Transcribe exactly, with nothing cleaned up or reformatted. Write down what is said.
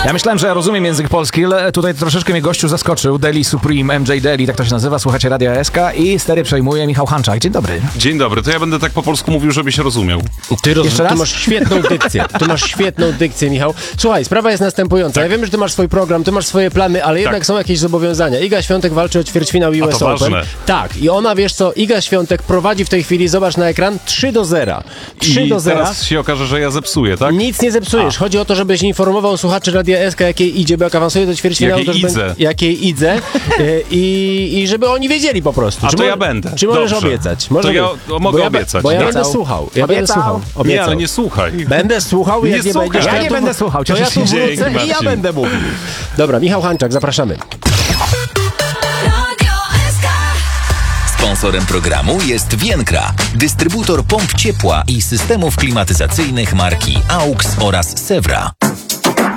Ja myślałem, że ja rozumiem język polski, ale tutaj troszeczkę mnie gościu zaskoczył. Deli Supreme, M J Deli, tak to się nazywa. Słuchacie Radia S K i stery przejmuje Michał Hanczak. Dzień dobry. Dzień dobry, to ja będę tak po polsku mówił, żebyś rozumiał. Ty, roz... Jeszcze raz? ty masz świetną dykcję. Ty masz świetną dykcję, Michał. Słuchaj, sprawa jest następująca. Tak. Ja wiem, że ty masz swój program, ty masz swoje plany, ale jednak Tak. są jakieś zobowiązania. Iga Świątek walczy o ćwierćfinał U S to Open. ważne. Tak, i ona, wiesz co, Iga Świątek prowadzi w tej chwili, zobacz na ekran, trzy do zera. trzy I do zera. teraz się okaże, że ja zepsuję, tak? Nic nie zepsujesz. Chodzi o to, żebyś informował słuchaczy Radia S K, jakiej idzie, bo jak awansuje do ćwierćfinału, Jakiej to idze. będzie- jakiej idze. Y, I, I żeby oni wiedzieli po prostu. A Czy to mo- ja będę. Czy możesz Dobrze. obiecać? To Może ja być. mogę bo ja, be- obiecać, Bo ja tak? będę słuchał. Ja będę Obiecał. słuchał. Nie, Obiecał. ale nie słuchaj. Będę słuchał i Nie jak nie słuchaj. będziesz... Ja to nie tu- będę słuchał, To ja cieszysz tu się. wrócę Dzięki, i ja Marcin. będę mówił. Dobra, Michał Hanczak, zapraszamy. Sponsorem programu jest Vienkra, dystrybutor pomp ciepła i systemów klimatyzacyjnych marki A U X oraz Sewra.